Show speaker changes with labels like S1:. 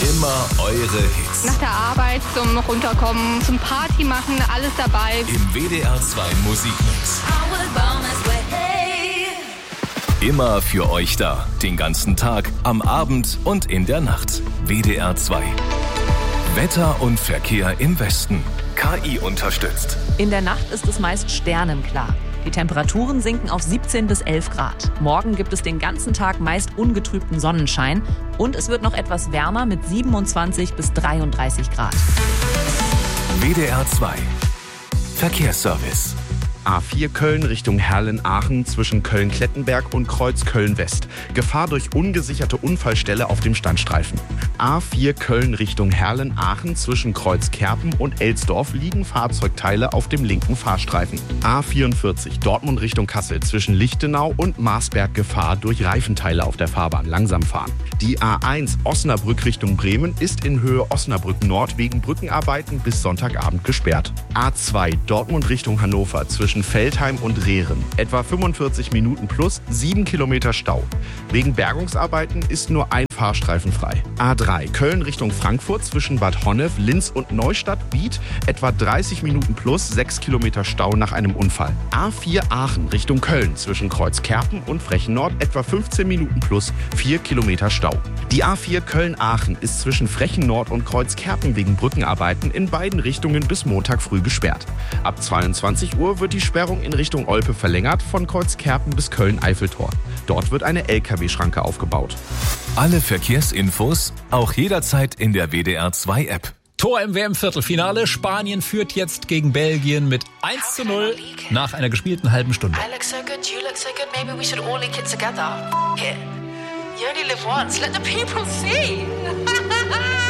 S1: Immer eure Hits.
S2: Nach der Arbeit zum Runterkommen, zum Party machen, alles dabei.
S1: Im WDR 2 Musikmix. Immer für euch da. Den ganzen Tag, am Abend und in der Nacht. WDR 2. Wetter und Verkehr im Westen. KI unterstützt.
S3: In der Nacht ist es meist sternenklar. Die Temperaturen sinken auf 17 bis 11 Grad. Morgen gibt es den ganzen Tag meist ungetrübten Sonnenschein und es wird noch etwas wärmer mit 27 bis 33 Grad.
S1: WDR 2. Verkehrsservice.
S4: A4 Köln Richtung Herlen-Aachen zwischen Köln-Klettenberg und Kreuz Köln-West. Gefahr durch ungesicherte Unfallstelle auf dem Standstreifen. A4 Köln Richtung Herlen-Aachen zwischen Kreuz Kerpen und Elsdorf liegen Fahrzeugteile auf dem linken Fahrstreifen. A44 Dortmund Richtung Kassel zwischen Lichtenau und Marsberg Gefahr durch Reifenteile auf der Fahrbahn. Langsam fahren. Die A1 Osnabrück Richtung Bremen ist in Höhe Osnabrück Nord wegen Brückenarbeiten bis Sonntagabend gesperrt. A2 Dortmund Richtung Hannover zwischen Feldheim und Rehren. Etwa 45 Minuten plus 7 Kilometer Stau. Wegen Bergungsarbeiten ist nur ein Fahrstreifen frei. A3 Köln Richtung Frankfurt zwischen Bad Honnef, Linz und Neustadt-Biet. Etwa 30 Minuten plus 6 Kilometer Stau nach einem Unfall. A4 Aachen Richtung Köln zwischen Kreuzkerpen und Frechen-Nord. Etwa 15 Minuten plus 4 Kilometer Stau. Die A4 Köln-Aachen ist zwischen Frechen-Nord und Kreuzkerpen wegen Brückenarbeiten in beiden Richtungen bis Montag früh gesperrt. Ab 22 Uhr wird die Sperrung in Richtung Olpe verlängert von Kreuzkerpen bis Köln-Eiffeltor. Dort wird eine LKW-Schranke aufgebaut.
S1: Alle Verkehrsinfos auch jederzeit in der WDR 2 App.
S5: Tor im WM-Viertelfinale. Spanien führt jetzt gegen Belgien mit 1:0 nach einer gespielten halben Stunde.
S6: I look so good, you look so good, maybe we should all link it together. Here. You only live once, let the people see.